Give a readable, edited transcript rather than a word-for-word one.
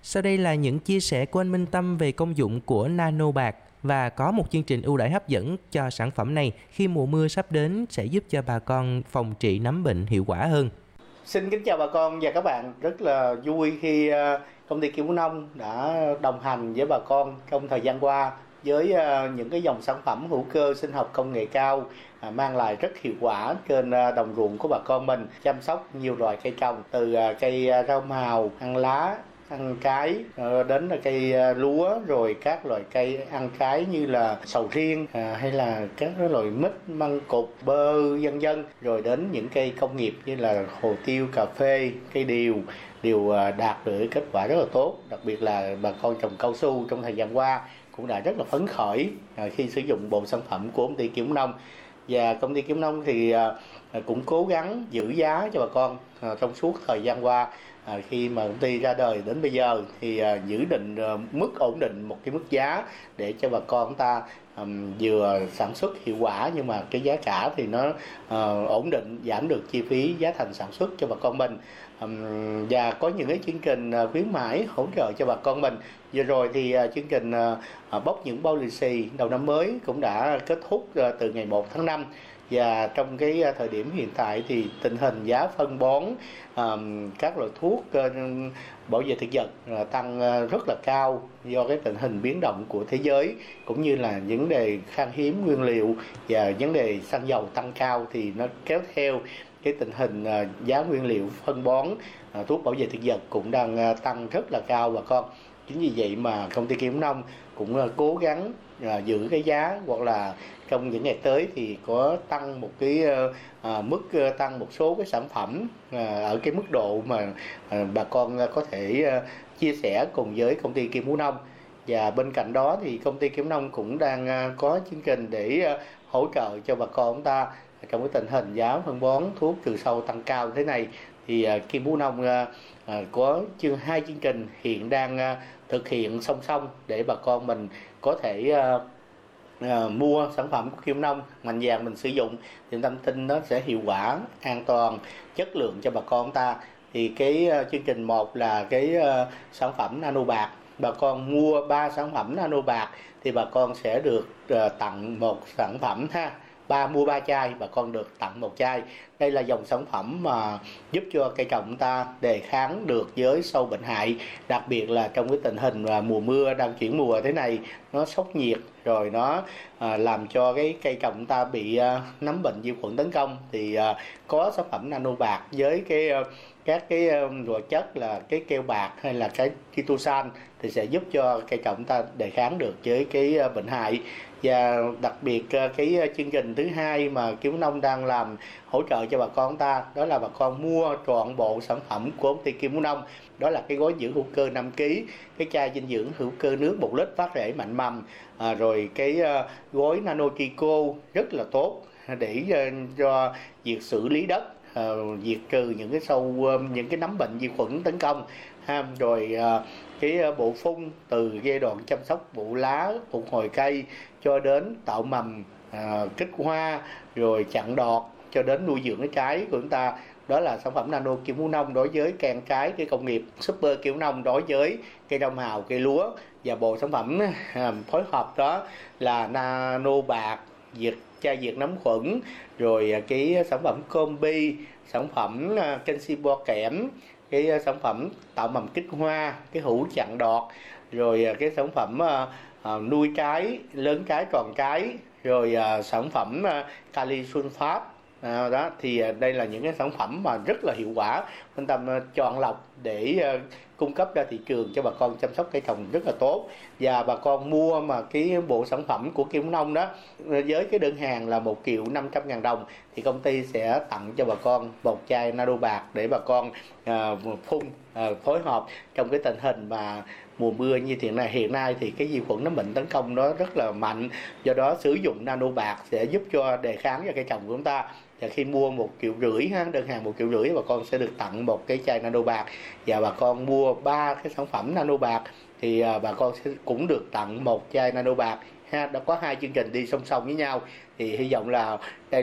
Sau đây là những chia sẻ của anh Minh Tâm về công dụng của nano bạc và có một chương trình ưu đãi hấp dẫn cho sản phẩm này khi mùa mưa sắp đến sẽ giúp cho bà con phòng trị nấm bệnh hiệu quả hơn. Xin kính chào bà con và các bạn, rất là vui khi công ty Kim Nông đã đồng hành với bà con trong thời gian qua với những cái dòng sản phẩm hữu cơ sinh học công nghệ cao mang lại rất hiệu quả trên đồng ruộng của bà con mình, chăm sóc nhiều loại cây trồng từ cây rau màu, ăn lá, ăn trái đến là cây lúa, rồi các loại cây ăn trái như là sầu riêng hay là các loại mít, măng cụt, bơ vân vân, rồi đến những cây công nghiệp như là hồ tiêu, cà phê, cây điều đều đạt được kết quả rất là tốt. Đặc biệt là bà con trồng cao su trong thời gian qua cũng đã rất là phấn khởi khi sử dụng bộ sản phẩm của công ty Kim Nông. Và công ty Kim Nông thì cũng cố gắng giữ giá cho bà con trong suốt thời gian qua. Khi mà công ty ra đời đến bây giờ thì giữ định mức ổn định một cái mức giá để cho bà con chúng ta vừa sản xuất hiệu quả, nhưng mà cái giá cả thì nó ổn định, giảm được chi phí giá thành sản xuất cho bà con mình. Và có những cái chương trình khuyến mãi hỗ trợ cho bà con mình. Vừa rồi thì chương trình bốc những bao lì xì đầu năm mới cũng đã kết thúc từ ngày 1 tháng 5. Và trong cái thời điểm hiện tại thì tình hình giá phân bón, các loại thuốc bảo vệ thực vật tăng rất là cao do cái tình hình biến động của thế giới, cũng như là vấn đề khan hiếm nguyên liệu và vấn đề xăng dầu tăng cao, thì nó kéo theo cái tình hình giá nguyên liệu phân bón, thuốc bảo vệ thực vật cũng đang tăng rất là cao bà con. Chính vì vậy mà công ty Kim Nông cũng cố gắng giữ cái giá, hoặc là trong những ngày tới thì có tăng một cái mức tăng một số cái sản phẩm ở cái mức độ mà bà con có thể chia sẻ cùng với công ty Kim Nông. Và bên cạnh đó thì công ty Kim Nông cũng đang có chương trình để hỗ trợ cho bà con chúng ta trong cái tình hình giá phân bón, thuốc trừ sâu tăng cao thế này. Thì Kim Nông có hai chương trình hiện đang thực hiện song song để bà con mình có thể mua sản phẩm của Kim Nông mạnh dạn mình sử dụng, thì tâm tin nó sẽ hiệu quả, an toàn, chất lượng cho bà con ta. Thì cái chương trình một là cái sản phẩm nano bạc. Bà con mua 3 sản phẩm nano bạc thì bà con sẽ được tặng một sản phẩm ha. Mua 3 chai, bà con được tặng 1 chai. Đây là dòng sản phẩm mà giúp cho cây trồng ta đề kháng được với sâu bệnh hại, đặc biệt là trong cái tình hình mùa mưa đang chuyển mùa thế này, nó sốc nhiệt rồi nó làm cho cái cây trồng ta bị nấm bệnh vi khuẩn tấn công. Thì có sản phẩm nano bạc với các cái hoạt chất là cái keo bạc hay là cái chitosan thì sẽ giúp cho cây trồng ta đề kháng được với cái bệnh hại. Và đặc biệt cái chương trình thứ hai mà Kim Nông đang làm hỗ trợ cho bà con ta, đó là bà con mua trọn bộ sản phẩm của công ty Kim Nông. Đó là cái gói dưỡng hữu cơ 5 kg, cái chai dinh dưỡng hữu cơ nước 1 lít phát rễ mạnh mầm, rồi cái gói nano trico rất là tốt để cho việc xử lý đất, diệt trừ những cái sâu, những cái nấm bệnh vi khuẩn tấn công rồi cái bộ phun từ giai đoạn chăm sóc bộ lá, phục hồi cây cho đến tạo mầm, kích hoa, rồi chặn đọt cho đến nuôi dưỡng cái trái của chúng ta. Đó là sản phẩm nano Kim Nông đối với cây ăn trái, cây công nghiệp, super Kim Nông đối với cây rau màu, cây lúa. Và bộ sản phẩm phối hợp đó là nano bạc, chai diệt nấm khuẩn, rồi cái sản phẩm combi, sản phẩm canxi bo kẽm, cái sản phẩm tạo mầm kích hoa, cái hũ chặn đọt, rồi cái sản phẩm nuôi trái, lớn trái, tròn trái, rồi sản phẩm kali sulfat. Đó thì đây là những cái sản phẩm mà rất là hiệu quả, quan tâm chọn lọc để cung cấp ra thị trường cho bà con chăm sóc cây trồng rất là tốt. Và bà con mua mà cái bộ sản phẩm của Kim Nông đó với cái đơn hàng là 1.500.000 đồng thì công ty sẽ tặng cho bà con 1 chai nano bạc để bà con phun phối hợp trong cái tình hình mà mùa mưa như hiện nay thì cái vi khuẩn nấm bệnh tấn công nó rất là mạnh. Do đó sử dụng nano bạc sẽ giúp cho đề kháng cho cây trồng của chúng ta. Và khi mua 1,5 triệu đơn hàng 1,5 triệu, bà con sẽ được tặng 1 cái chai nano bạc. Và bà con mua 3 cái sản phẩm nano bạc thì bà con sẽ cũng được tặng 1 chai nano bạc ha. Đã có 2 chương trình đi song song với nhau, thì hy vọng là đây